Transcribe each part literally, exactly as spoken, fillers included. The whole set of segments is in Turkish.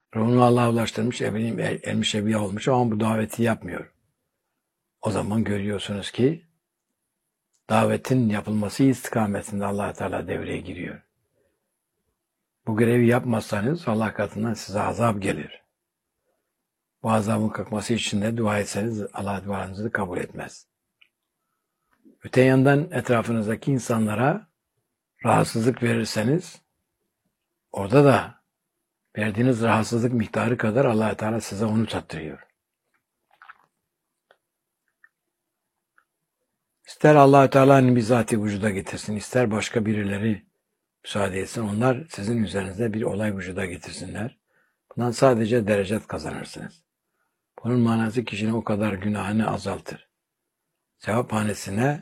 Ruhunu Allah'a ulaştırmış, evliyim, er, ermiş evliya olmuş ama bu daveti yapmıyor. O zaman görüyorsunuz ki davetin yapılması istikametinde Allah Teala devreye giriyor. Bu görevi yapmazsanız Allah katından size azap gelir. Bu azabın kalkması için de dua etseniz Allah duanızı kabul etmez. Öte yandan etrafınızdaki insanlara rahatsızlık verirseniz orada da verdiğiniz rahatsızlık miktarı kadar Allah Teala size onu tattırıyor. İster Allah Teala'nın bizzati vücuda getirsin, ister başka birileri müsaade etsin, onlar sizin üzerinizde bir olay vücuda getirsinler. Bundan sadece derecet kazanırsınız. Bunun manası kişinin o kadar günahını azaltır. Sevaphanesine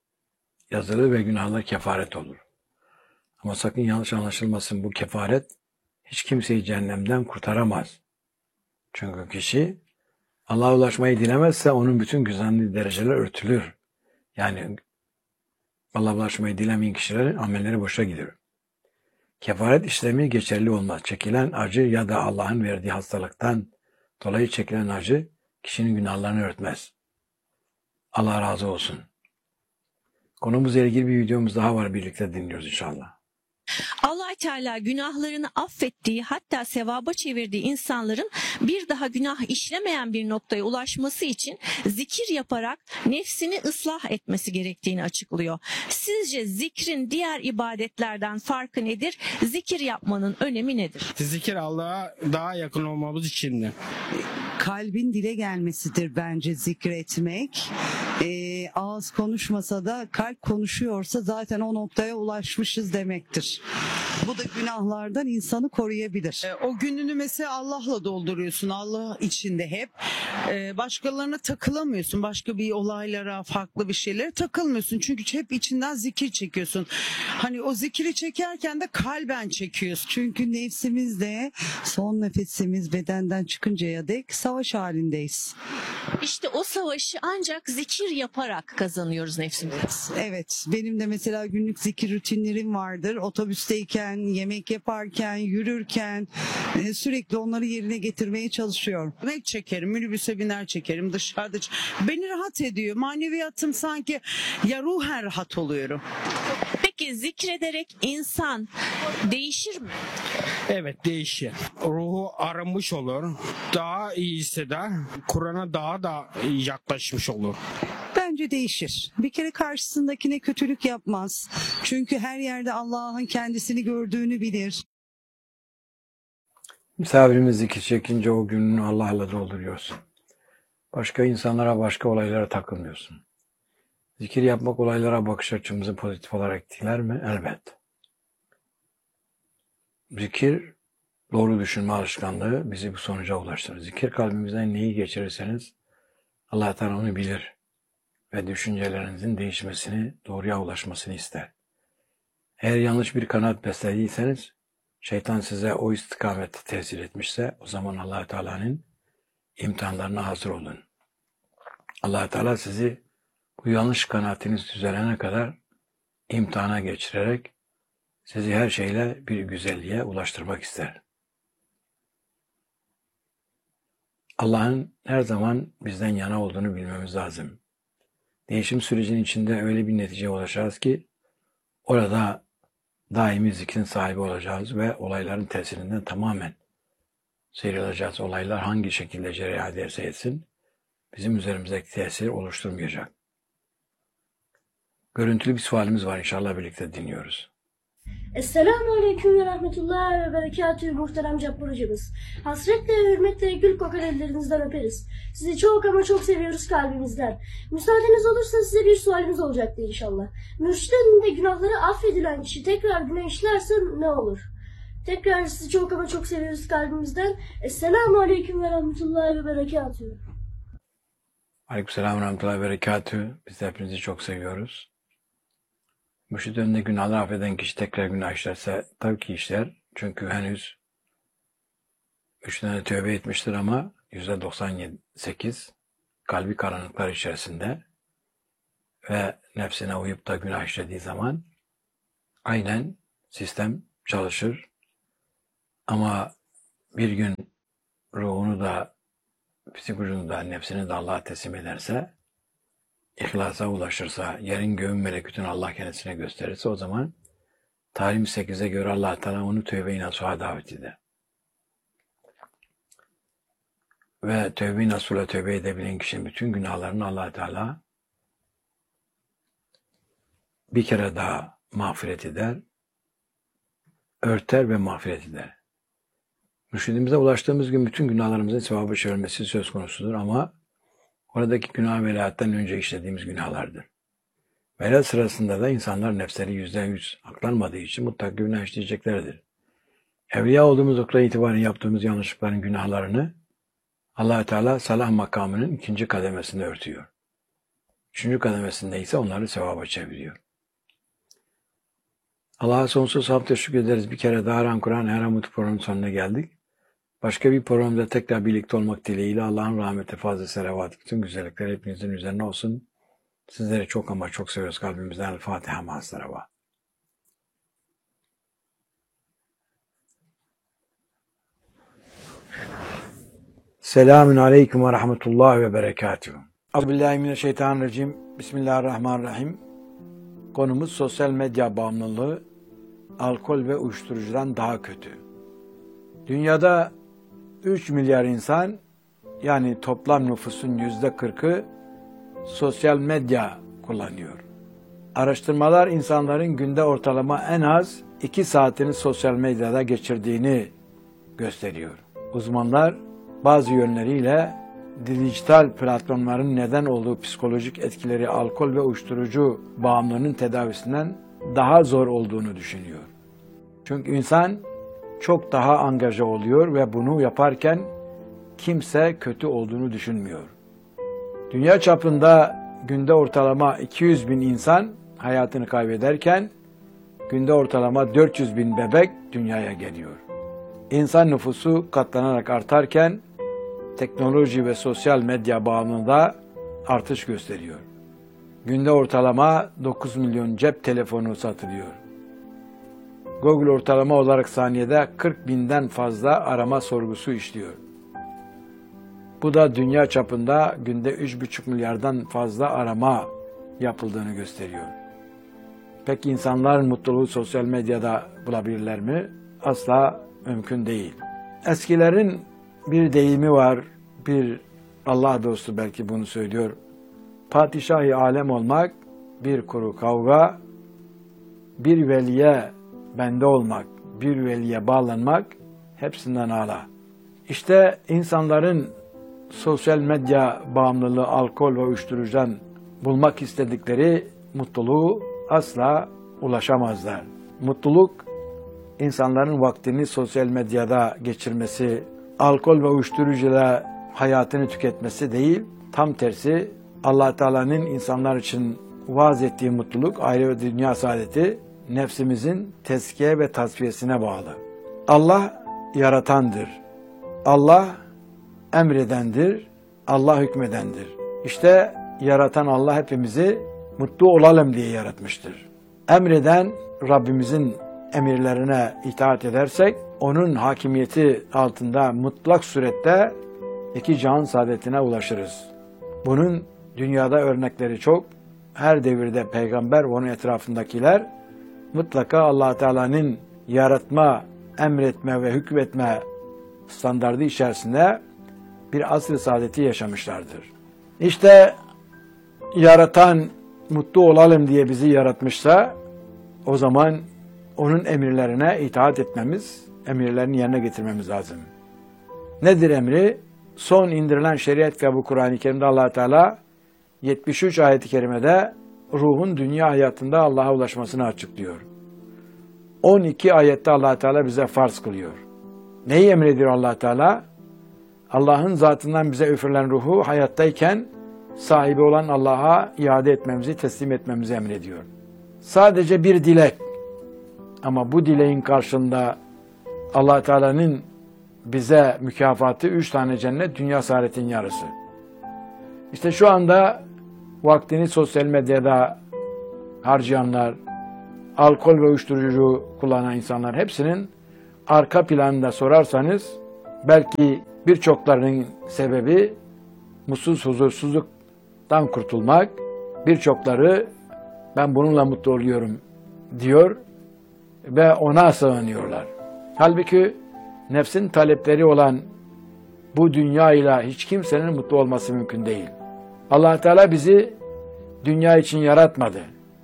yazılı ve günahlar kefaret olur. Ama sakın yanlış anlaşılmasın, bu kefaret hiç kimseyi cehennemden kurtaramaz. Çünkü kişi Allah'a ulaşmayı dilemezse onun bütün güzelliği dereceler örtülür. Yani Allah'a ulaşmayı dilemeyen kişilerin amelleri boşa gidiyor. Kefaret işlemi geçerli olmaz. Çekilen acı ya da Allah'ın verdiği hastalıktan dolayı çekilen acı kişinin günahlarını örtmez. Allah razı olsun. Konumuzla ilgili bir videomuz daha var, birlikte dinliyoruz inşallah. Allah Teala günahlarını affettiği, hatta sevaba çevirdiği insanların bir daha günah işlemeyen bir noktaya ulaşması için zikir yaparak nefsini ıslah etmesi gerektiğini açıklıyor. Sizce zikrin diğer ibadetlerden farkı nedir? Zikir yapmanın önemi nedir? Zikir Allah'a daha yakın olmamız içindir. Kalbin dile gelmesidir bence zikretmek. Ee, ağız konuşmasa da kalp konuşuyorsa zaten o noktaya ulaşmışız demektir. Bu da günahlardan insanı koruyabilir. E, o gününü mesela Allah'la dolduruyorsun. Allah içinde hep. E, başkalarına takılamıyorsun. Başka bir olaylara, farklı bir şeylere takılmıyorsun. Çünkü hep içinden zikir çekiyorsun. Hani o zikiri çekerken de kalben çekiyorsun. Çünkü nefsimizde son nefesimiz bedenden çıkıncaya dek savaş halindeyiz. İşte o savaşı ancak zikir yaparak kazanıyoruz nefsimize. Evet, benim de mesela günlük zikir rutinlerim vardır. Otobüsteyken, yemek yaparken, yürürken e, sürekli onları yerine getirmeye çalışıyorum. Yemek çekerim, minibüse biner çekerim, dışarıda ç- beni rahat ediyor. Maneviyatım sanki, ya ruhen rahat oluyorum. Peki zikrederek insan değişir mi? Evet, değişir. Ruhu arınmış olur. Daha iyi hisseder. Kur'an'a daha da yaklaşmış olur. Bence değişir. Bir kere karşısındakine kötülük yapmaz. Çünkü her yerde Allah'ın kendisini gördüğünü bilir. Misafirimiz zikir çekince o gününü Allah'la dolduruyorsun. Başka insanlara, başka olaylara takılmıyorsun. Zikir yapmak olaylara bakış açımızı pozitif olarak etkiler mi? Elbet. Zikir, doğru düşünme alışkanlığı bizi bu sonuca ulaştırır. Zikir kalbimizden neyi geçirirseniz Allah Teala onu bilir ve düşüncelerinizin değişmesini, doğruya ulaşmasını ister. Eğer yanlış bir kanaat beslediyseniz, şeytan size o istikamette tesir etmişse, o zaman Allah Teala'nın imtihanlarına hazır olun. Allah Teala sizi bu yanlış kanaatiniz düzelene kadar imtihana geçirerek sizi her şeyle bir güzelliğe ulaştırmak ister. Allah'ın her zaman bizden yana olduğunu bilmemiz lazım. Değişim sürecinin içinde öyle bir neticeye ulaşacağız ki orada daimi zikrin sahibi olacağız ve olayların tesirinden tamamen sıyrılacağız. Olaylar hangi şekilde cereyan ederse etsin bizim üzerimizdeki tesir oluşturmayacak. Görüntülü bir sualimiz var, inşallah birlikte dinliyoruz. Esselamu Aleyküm ve Rahmetullahi ve Berekatühü muhterem Cabbar hocamız. Hasretle ve hürmetle gül kokar ellerinizden öperiz. Sizi çok ama çok seviyoruz kalbimizden. Müsaadeniz olursa size bir sualimiz olacaktı inşallah. Mürşid önünde günahları affedilen kişi tekrar günah işlerse ne olur? Tekrar sizi çok ama çok seviyoruz kalbimizden. Esselamu Aleyküm ve Rahmetullahi ve Berekatühü. Aleykümselam ve Rahmetullahi ve Berekatühü. Biz de hepinizi çok seviyoruz. Mürşid önünde günahları affeden kişi tekrar günah işlerse tabii ki işler. Çünkü henüz üç tane tövbe etmiştir ama yüzde doksan sekiz kalbi karanlıklar içerisinde ve nefsine uyup da günah işlediği zaman aynen sistem çalışır. Ama bir gün ruhunu da, psikolojisini da, nefsini de Allah'a teslim ederse, ihlasa ulaşırsa, yerin göğün melekutunu Allah kendisine gösterirse, o zaman Talim sekize göre Allah Teala onu tövbe-i nasuha davet eder. Ve tövbe-i nasuhla tövbe edebilen kişinin bütün günahlarını Allah Teala bir kere daha mağfiret eder, örter ve mağfiret eder. Mürşidimize ulaştığımız gün bütün günahlarımızın sevabı çevirmesi söz konusudur ama oradaki günah velayattan önce işlediğimiz günahlardır. Velayat sırasında da insanlar nefsleri yüzde yüz aklanmadığı için mutlaka günah işleyeceklerdir. Evliya olduğumuz noktada itibaren yaptığımız yanlışlıkların günahlarını Allah Teala salah makamının ikinci kademesinde örtüyor. Üçüncü kademesinde ise onları sevaba çeviriyor. Allah'a sonsuz hamd teşekkür ederiz. Bir kere daha Ran Kur'an Her Hamut programının sonuna geldik. Başka bir programda tekrar birlikte olmak dileğiyle Allah'ın rahmeti, fazla selavat, bütün güzellikler hepinizin üzerine olsun. Sizleri çok ama çok seviyoruz kalbimizden. El Fatiha ma'as-salava. Selamun aleyküm ve rahmetullahi ve berekatuhu. Euzubillahimineşşeytanirracim. Bismillahirrahmanirrahim. Konumuz sosyal medya bağımlılığı, alkol ve uyuşturucudan daha kötü. Dünyada üç milyar insan, yani toplam nüfusun yüzde kırkı sosyal medya kullanıyor. Araştırmalar insanların günde ortalama en az iki saatini sosyal medyada geçirdiğini gösteriyor. Uzmanlar bazı yönleriyle dijital platformların neden olduğu psikolojik etkileri alkol ve uyuşturucu bağımlılığının tedavisinden daha zor olduğunu düşünüyor. Çünkü insan çok daha angaja oluyor ve bunu yaparken kimse kötü olduğunu düşünmüyor. Dünya çapında günde ortalama iki yüz bin insan hayatını kaybederken günde ortalama dört yüz bin bebek dünyaya geliyor. İnsan nüfusu katlanarak artarken teknoloji ve sosyal medya bağımlılığında artış gösteriyor. Günde ortalama dokuz milyon cep telefonu satılıyor. Google ortalama olarak saniyede kırk binden fazla arama sorgusu işliyor. Bu da dünya çapında günde üç buçuk milyardan fazla arama yapıldığını gösteriyor. Peki insanların mutluluğu sosyal medyada bulabilirler mi? Asla mümkün değil. Eskilerin bir deyimi var, bir Allah dostu belki bunu söylüyor. Padişah-ı alem olmak, bir kuru kavga, bir veliye bende olmak, bir veliye bağlanmak hepsinden âlâ. İşte insanların sosyal medya bağımlılığı, alkol ve uyuşturucudan bulmak istedikleri mutluluğu asla ulaşamazlar. Mutluluk, insanların vaktini sosyal medyada geçirmesi, alkol ve uyuşturucuyla hayatını tüketmesi değil, tam tersi Allah Teala'nın insanlar için vaaz ettiği mutluluk, aile ve dünya saadeti nefsimizin tezkiye ve tasfiyesine bağlı. Allah yaratandır. Allah emredendir. Allah hükmedendir. İşte yaratan Allah hepimizi mutlu olalım diye yaratmıştır. Emreden Rabbimizin emirlerine itaat edersek, onun hakimiyeti altında mutlak surette iki cihan saadetine ulaşırız. Bunun dünyada örnekleri çok. Her devirde peygamber ve onun etrafındakiler mutlaka Allah Teala'nın yaratma, emretme ve hükmetme standardı içerisinde bir asr-ı saadeti yaşamışlardır. İşte yaratan mutlu olalım diye bizi yaratmışsa o zaman onun emirlerine itaat etmemiz, emirlerini yerine getirmemiz lazım. Nedir emri? Son indirilen şeriat kitabı Kur'an-ı Kerim'de Allah Teala yetmiş üç ayet-i kerimede ruhun dünya hayatında Allah'a ulaşmasını açıklıyor. on iki ayette Allah Teala bize farz kılıyor. Neyi emrediyor Allah Teala? Allah'ın zatından bize üfürülen ruhu hayattayken sahibi olan Allah'a iade etmemizi, teslim etmemizi emrediyor. Sadece bir dilek. Ama bu dileğin karşılığında Allah Teala'nın bize mükafatı üç tane cennet, dünya saadetin yarısı. İşte şu anda vaktini sosyal medyada harcayanlar, alkol ve uyuşturucu kullanan insanlar hepsinin arka planında sorarsanız belki birçoklarının sebebi mutsuz, huzursuzluktan kurtulmak. Birçokları ben bununla mutlu oluyorum diyor ve ona sığınıyorlar. Halbuki nefsin talepleri olan bu dünyayla hiç kimsenin mutlu olması mümkün değil. Allah Teala bizi dünya için yaratmadı.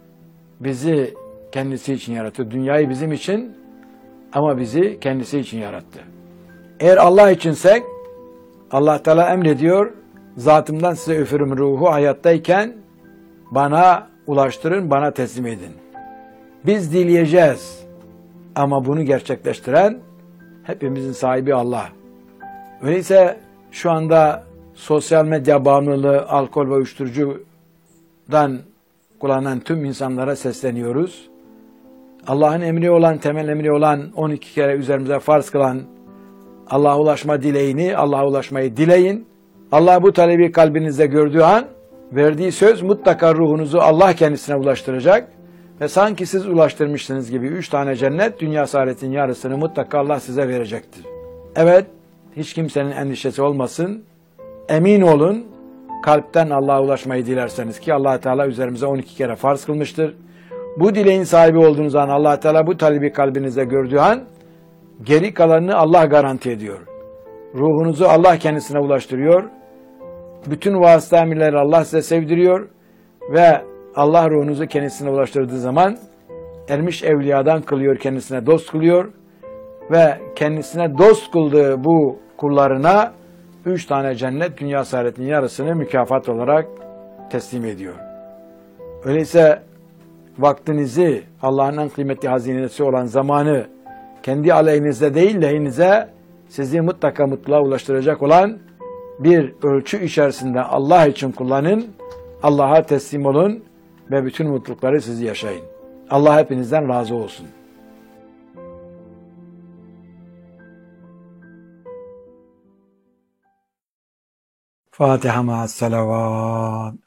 Bizi kendisi için yarattı. Dünyayı bizim için ama bizi kendisi için yarattı. Eğer Allah içinsek, Allah Teala emrediyor, zatımdan size üfürüm ruhu hayattayken bana ulaştırın, bana teslim edin. Biz dileyeceğiz ama bunu gerçekleştiren hepimizin sahibi Allah. Öyleyse şu anda sosyal medya bağımlılığı, alkol ve uyuşturucudan kullanan tüm insanlara sesleniyoruz. Allah'ın emri olan, temel emri olan, on iki kere üzerimize farz kılan Allah'a ulaşma dileğini, Allah'a ulaşmayı dileyin. Allah bu talebi kalbinizde gördüğü an, verdiği söz mutlaka ruhunuzu Allah kendisine ulaştıracak. Ve sanki siz ulaştırmışsınız gibi üç tane cennet, dünya saadetin yarısını mutlaka Allah size verecektir. Evet, hiç kimsenin endişesi olmasın. Emin olun, kalpten Allah'a ulaşmayı dilerseniz ki Allah Teala üzerimize on iki kere farz kılmıştır. Bu dileğin sahibi olduğunuz an Allah Teala bu talebi kalbinizde gördüğü an geri kalanını Allah garanti ediyor. Ruhunuzu Allah kendisine ulaştırıyor. Bütün vasıta emirleri Allah size sevdiriyor ve Allah ruhunuzu kendisine ulaştırdığı zaman ermiş evliyadan kılıyor, kendisine dost kılıyor ve kendisine dost kıldığı bu kullarına üç tane cennet, dünya saadetinin yarısını mükafat olarak teslim ediyor. Öyleyse vaktinizi, Allah'ın en kıymetli hazinesi olan zamanı kendi aleyhinizde değil lehinize sizi mutlaka mutluluğa ulaştıracak olan bir ölçü içerisinde Allah için kullanın, Allah'a teslim olun ve bütün mutlulukları sizi yaşayın. Allah hepinizden razı olsun. Fatiha ma'as salavat.